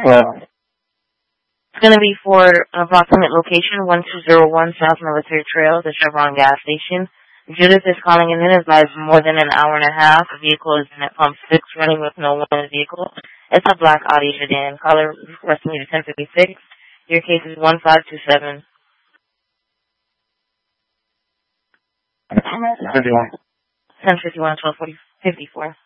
Well, It's going to be for approximate location 1201 South Military Trail, the Chevron gas station. Judith is calling in advised more than an hour and a half. The vehicle is in at pump 6, running with no one in the vehicle. It's a black Audi sedan. Caller requesting you to 1056. Your case is 1527. 51. 1051, 1254.